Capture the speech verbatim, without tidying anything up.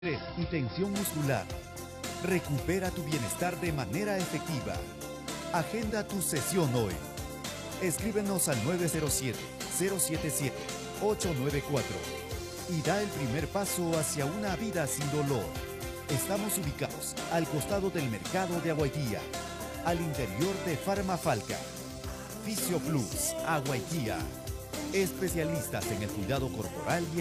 estrés y tensión muscular. Recupera tu bienestar de manera efectiva. Agenda tu sesión hoy. Escríbenos al nueve cero siete, cero siete siete, ocho nueve cuatro y da el primer paso hacia una vida sin dolor. Estamos ubicados al costado del mercado de Aguaitía, al interior de Farmafalca. Fisio Plus, Aguaitía. Especialistas en el cuidado corporal y el